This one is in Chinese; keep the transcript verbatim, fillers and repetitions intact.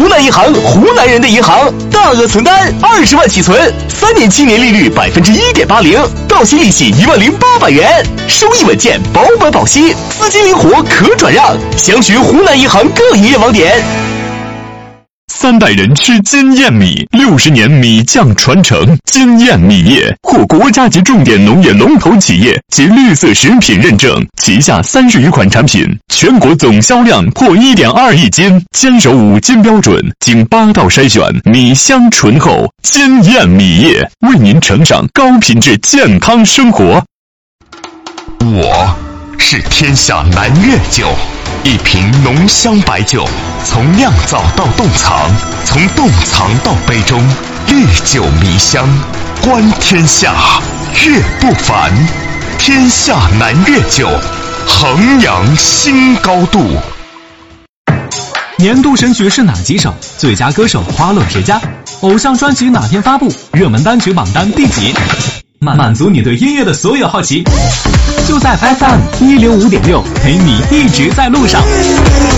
湖南银行，湖南人的银行，大额存单二十万起存，三年期年利率百分之一点八零，到期利息一万零八百元，收益稳健，保本保息，资金灵活可转让。详询湖南银行各营业网点。 三代人吃金燕米，六十年米酱传承。金燕米业获国家级重点农业龙头企业及绿色食品认证，旗下三十余款产品，全国总销量破一点二亿斤，坚守五金标准，经八道筛选，米香醇厚。金燕米业为您呈上高品质健康生活。 我是天下南粤酒，一瓶浓香白酒，从酿造到冻藏，从冻藏到杯中，历久弥香，观天下，乐不凡。天下南粤酒，衡阳新高度。 年度神曲是哪几首？最佳歌手花落谁家？偶像专辑哪天发布？热门单曲榜单第几？满满足你对音乐的所有好奇，就在 F M 一零五点六，陪你一直在路上。